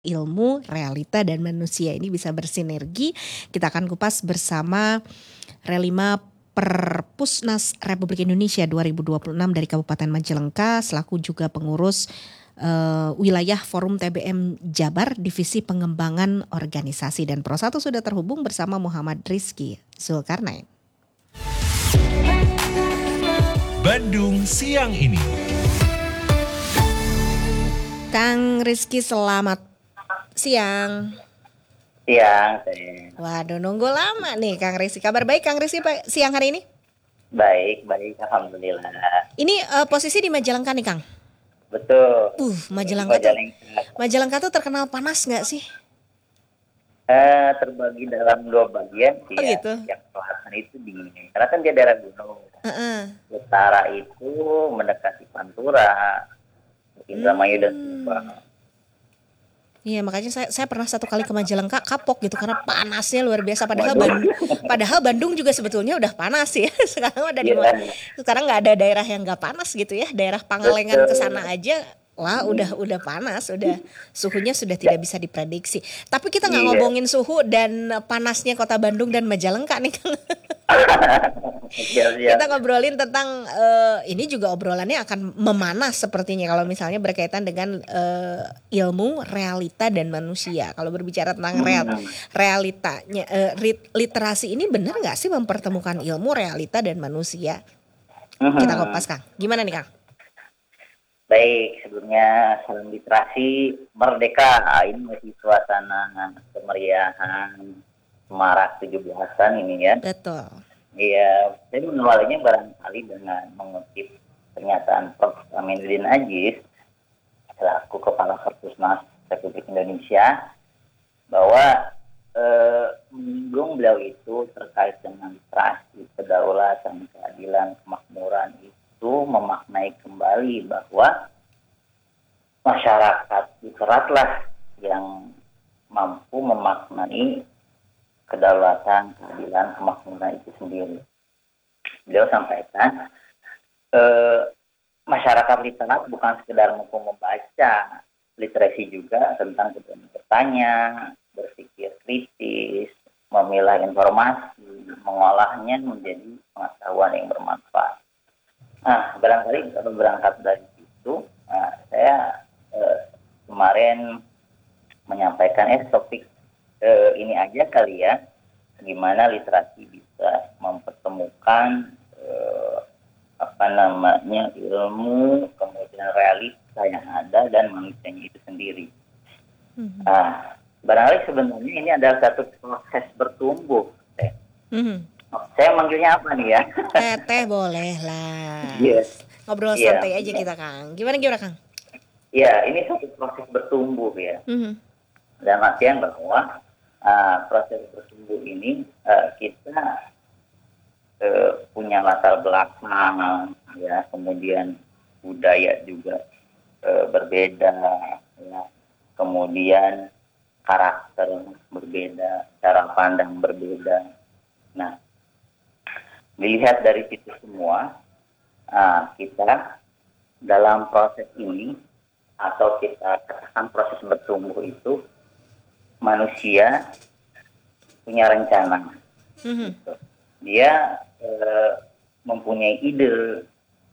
ilmu, realita, dan manusia ini bisa bersinergi. Kita akan kupas bersama Relima Perpusnas Republik Indonesia 2026 dari Kabupaten Majalengka selaku juga pengurus wilayah Forum TBM Jabar Divisi Pengembangan Organisasi, dan Pro 1 sudah terhubung bersama Muhammad Rizky Zulkarnain. Bandung siang ini. Kang Rizky, selamat siang. Siang. Waduh, nunggu lama nih Kang Rizky. Kabar baik Kang Rizky siang hari ini? Baik, alhamdulillah. Ini posisi di Majalengka nih Kang? Betul. Majalengka tuh terkenal panas nggak sih? Terbagi dalam dua bagian sih. Oh, gitu. Yang selatan itu dingin, karena kan dia daerah gunung. Utara itu mendekati Pantura, Indramayu dan Subang. Iya, makanya saya pernah satu kali ke Majalengka kapok gitu karena panasnya luar biasa. Padahal Bandung juga sebetulnya udah panas ya. Sekarang nggak ada daerah yang nggak panas gitu ya. Daerah Pangalengan ke sana aja, wah udah panas, udah suhunya sudah tidak bisa diprediksi. Tapi kita nggak ngomongin suhu dan panasnya kota Bandung dan Majalengka nih Kang. Kita ngobrolin tentang ini juga obrolannya akan memanas sepertinya kalau misalnya berkaitan dengan ilmu, realita, dan manusia. Kalau berbicara tentang realitanya, literasi ini benar nggak sih mempertemukan ilmu, realita, dan manusia? Kita kupas Kang. Gimana nih Kang? Baik, sebelumnya salam literasi merdeka. Ini masih suasana kemeriahan Semarak 17-an ini ya. Betul. Iya, saya mengawalinya barangkali dengan mengutip pernyataan Prof. Aminuddin Aziz selaku Kepala Perpusnas Republik Indonesia, bahwa menyinggung beliau itu terkait dengan literasi, kedaulatan, keadilan, kemakmuran, itu memaknai kembali bahwa masyarakat literatlah yang mampu memaknai kedaulatan, keadilan, kemakmuran itu sendiri. Beliau sampaikan, masyarakat literat bukan sekedar mampu membaca, literasi juga tentang keberanian bertanya, berpikir kritis, memilah informasi, mengolahnya menjadi pengetahuan yang bermanfaat. Nah, barangkali kalau berangkat dari itu, saya kemarin menyampaikan topik ini aja kali ya, gimana literasi bisa mempertemukan ilmu, kemudian realita yang ada dan manusianya itu sendiri. Barangkali sebenarnya ini adalah satu proses bertumbuh. Saya manggilnya apa nih ya? Teteh boleh lah. Yes. Ngobrol santai aja kita Kang. Gimana Kang? Ya, ini satu proses bertumbuh ya. Dalam artian bahwa proses bertumbuh ini kita punya latar belakang ya, kemudian budaya juga berbeda ya, kemudian karakter berbeda, cara pandang berbeda. Nah, dilihat dari situ semua, kita dalam proses ini, atau kita katakan proses bertumbuh itu, manusia punya rencana. Dia mempunyai ide,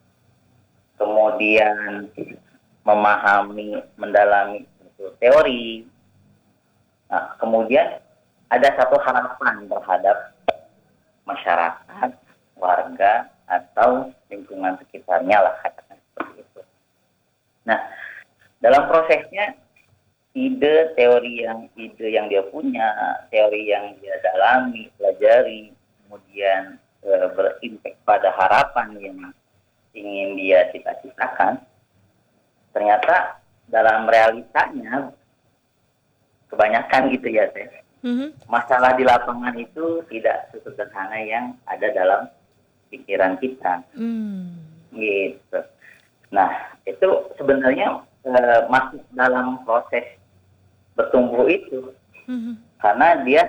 kemudian memahami, mendalami teori. Nah, kemudian ada satu harapan terhadap masyarakat, warga, atau lingkungan sekitarnya lah, katakan seperti itu. Nah, dalam prosesnya, teori yang dia punya, teori yang dia dalami, pelajari, kemudian berimpact pada harapan yang ingin dia cita-citakan, ternyata dalam realitanya kebanyakan gitu ya, masalah di lapangan itu tidak sesederhana yang ada dalam pikiran kita. Gitu. Nah, itu sebenarnya masuk dalam proses bertumbuh itu, karena dia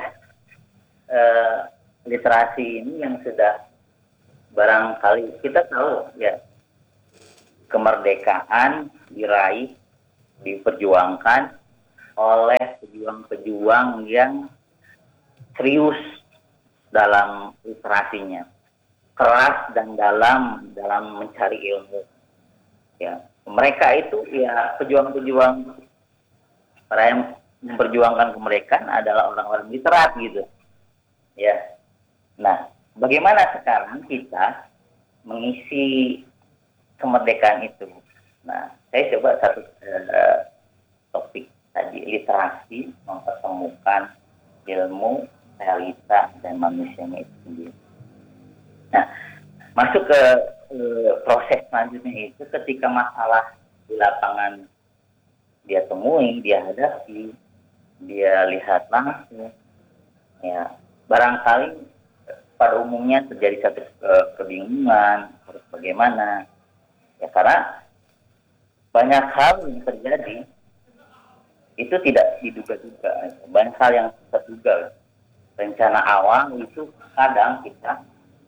literasi ini yang sudah barangkali kita tahu ya, kemerdekaan diraih, diperjuangkan oleh pejuang-pejuang yang serius dalam literasinya, keras dan dalam mencari ilmu. Ya, mereka itu ya pejuang-pejuang, para yang memperjuangkan kemerdekaan adalah orang-orang literat gitu. Ya. Nah, bagaimana sekarang kita mengisi kemerdekaan itu? Nah, saya coba satu topik tadi, literasi, mempertemukan ilmu, realita, dan manusianya itu sendiri. Nah, masuk ke proses selanjutnya itu ketika masalah di lapangan dia temui, dia hadapi, dia lihat langsung, ya barangkali pada umumnya terjadi satu kebingungan harus bagaimana, ya karena banyak hal yang terjadi itu tidak diduga-duga, banyak hal yang terduga. Rencana awal itu kadang kita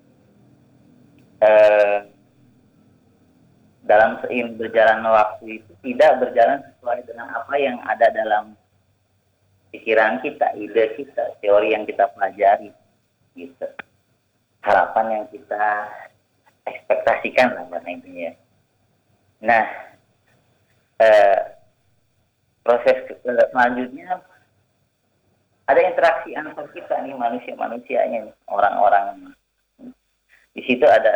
dalam seiring berjalan waktu itu tidak berjalan sesuai dengan apa yang ada dalam pikiran kita, ide kita, teori yang kita pelajari, gitu. Harapan yang kita ekspektasikan lah karena intinya. Nah, proses selanjutnya ada interaksi antar kita nih, manusia-manusianya nih, orang-orang. Di situ ada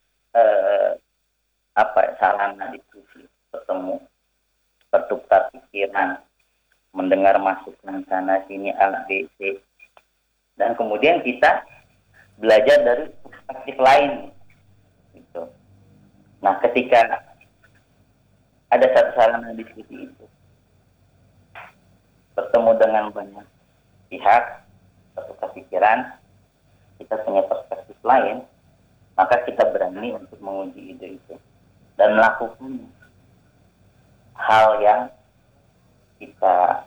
sarana diskusi, bertemu, bertukar pikiran, mendengar masukan sana sini A B C, dan kemudian kita belajar dari perspektif lain gitu. Nah, ketika ada satu sarana diskusi itu bertemu dengan banyak pihak, bertukar pikiran, kita punya perspektif lain, maka kita berani untuk menguji ide itu dan melakukan hal yang kita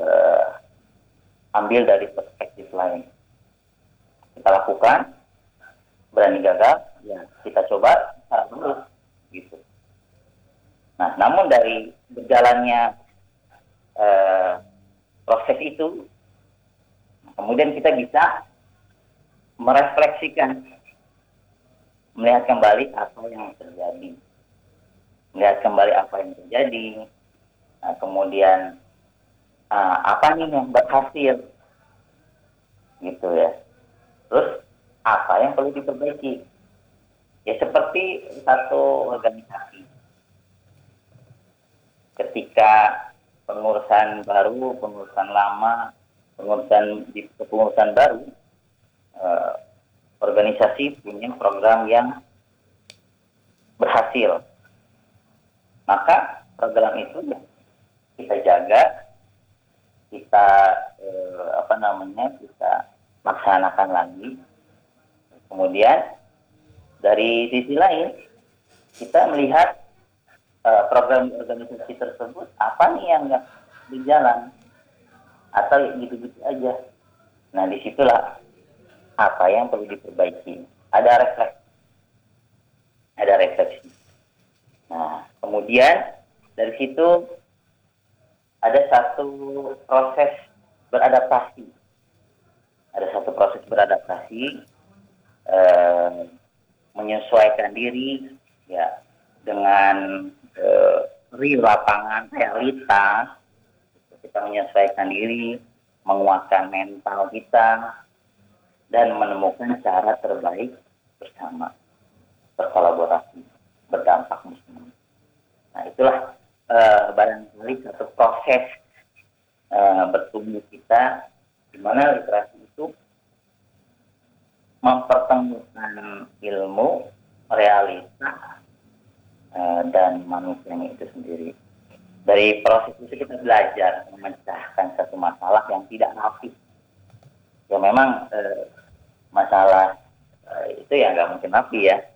ambil dari perspektif lain. Kita lakukan, berani gagal, ya kita coba terus gitu. Nah, namun dari berjalannya proses itu, kemudian kita bisa merefleksikan, melihat kembali apa yang terjadi. Nah, kemudian apa nih yang berhasil, gitu ya. Terus apa yang perlu diperbaiki? Ya seperti satu organisasi. Ketika pengurusan baru, pengurusan lama, pengurusan baru, organisasi punya program yang berhasil. Maka program itu kita jaga, kita kita laksanakan lagi. Kemudian dari sisi lain kita melihat program organisasi tersebut apa nih yang nggak berjalan atau gitu-gitu aja. Nah, disitulah apa yang perlu diperbaiki. Ada refleksi. Nah, kemudian dari situ ada satu proses beradaptasi. Menyesuaikan diri ya dengan real lapangan, realita. Kita menyesuaikan diri, menguatkan mental kita, dan menemukan cara terbaik bersama, berkolaborasi, berdampak bersama. Nah, itulah barangkali satu proses bertumbuh kita, di mana literasi itu mempertemukan ilmu, realita, dan manusianya itu sendiri. Dari proses itu kita belajar memecahkan satu masalah yang tidak rapi. Ya memang masalah itu ya nggak mungkin rapi ya.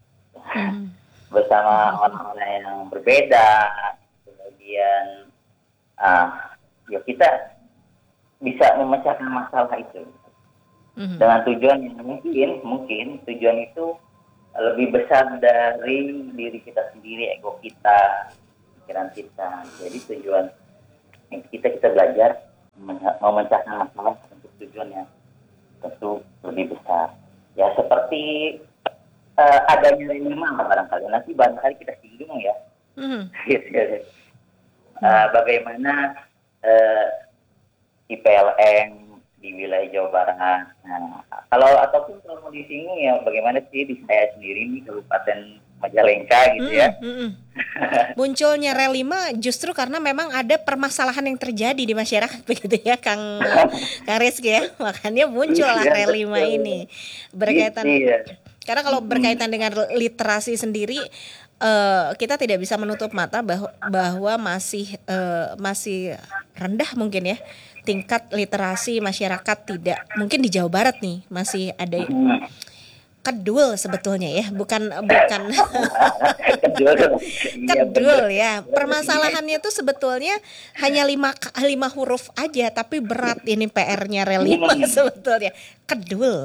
Bersama orang-orang yang berbeda, kemudian ya kita bisa memecahkan masalah itu dengan tujuan yang mungkin tujuan itu lebih besar dari diri kita sendiri, ego kita, pikiran kita. Jadi tujuan kita belajar memecahkan masalah untuk tujuan yang tentu lebih besar. Ya seperti adanya lima barangkali. Nanti barangkali kita singgung ya. Bagaimana IPLN di wilayah Jawa Barat. Nah, kalau mau disinggung ya bagaimana sih di saya sendiri nih Kabupaten Majalengka gitu ya. Munculnya Rel 5 justru karena memang ada permasalahan yang terjadi di masyarakat begitu ya Kang Rizky ya. Makanya muncullah Rel 5 ini berkaitan. Karena kalau berkaitan dengan literasi sendiri kita tidak bisa menutup mata bahwa masih rendah mungkin ya tingkat literasi masyarakat, tidak mungkin di Jawa Barat nih masih ada kedul sebetulnya ya, bukan kedul ya. Permasalahannya tuh sebetulnya hanya lima huruf aja, tapi berat ini PR-nya Rel 5 sebetulnya. Kedul,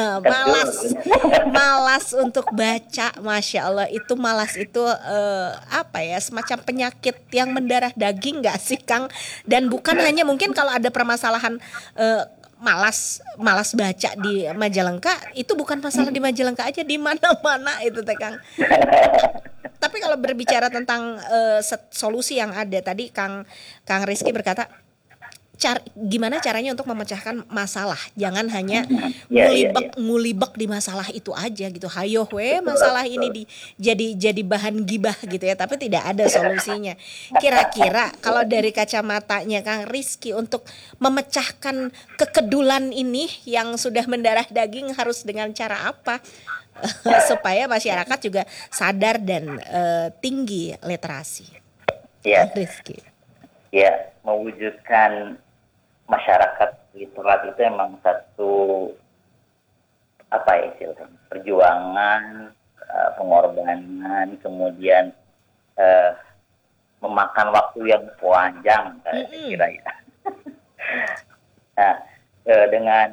malas untuk baca, masya Allah itu malas itu semacam penyakit yang mendarah daging nggak sih Kang? Dan bukan hanya mungkin kalau ada permasalahan malas baca di Majalengka, itu bukan masalah di Majalengka aja, di mana-mana itu teh Kang. Tapi kalau berbicara tentang solusi yang ada tadi Kang Rizky berkata gimana caranya untuk memecahkan masalah, jangan hanya ngulibek di masalah itu aja gitu. Hayo masalah ini jadi bahan gibah gitu ya, tapi tidak ada solusinya. Kira-kira kalau dari kacamatanya Kang Rizky untuk memecahkan kekedulan ini yang sudah mendarah daging harus dengan cara apa supaya masyarakat juga sadar dan tinggi literasi? Ya, Rizky. Ya, mewujudkan masyarakat literat itu emang satu perjuangan, pengorbanan, kemudian memakan waktu yang panjang, saya kira ya. Nah, dengan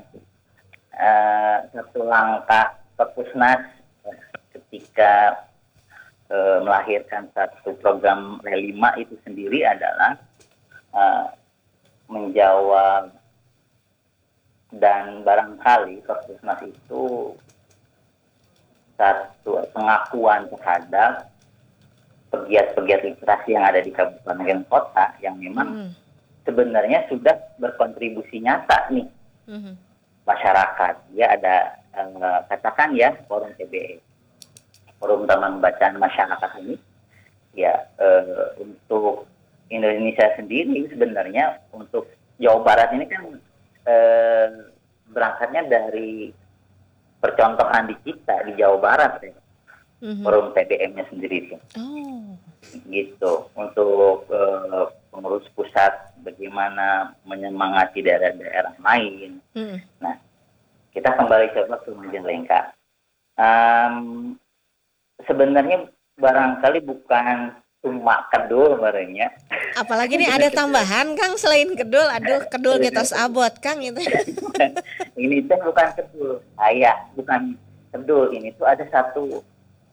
satu langkah Perpusnas ketika melahirkan satu program Rel 5 itu sendiri adalah menjawab, dan barangkali Perpusnas itu satu pengakuan terhadap pegiat-pegiat literasi yang ada di kabupaten kota yang memang sebenarnya sudah berkontribusi nyata nih masyarakat. Ya ada katakan ya forum TBE, forum Taman Bacaan Masyarakat ini ya untuk Indonesia sendiri sebenarnya, untuk Jawa Barat ini kan berangkatnya dari percontohan di kita di Jawa Barat ya. Forum TBM-nya sendiri itu. Gitu. Untuk pengurus pusat bagaimana menyemangati daerah-daerah lain. Nah, kita kembali coba ke Majalengka. Sebenarnya barangkali bukan cuma kedul barangnya. Apalagi nih ada tambahan Kang selain kedul, kedul getos abot Kang itu. Ini tuh bukan kedul, bukan kedul, ini tuh ada satu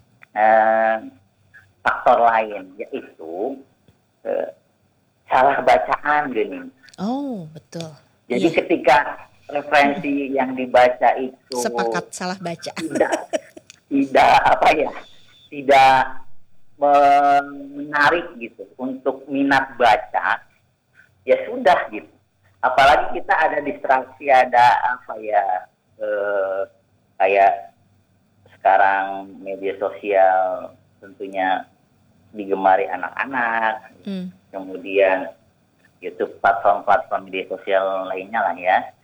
faktor lain, yaitu salah bacaan gini. Oh betul. Jadi ketika referensi yang dibaca itu sepakat salah baca. Tidak menarik gitu untuk minat baca, ya sudah gitu. Apalagi kita ada distraksi, ada kayak sekarang media sosial tentunya digemari anak-anak, kemudian YouTube, platform media sosial lainnya lah ya.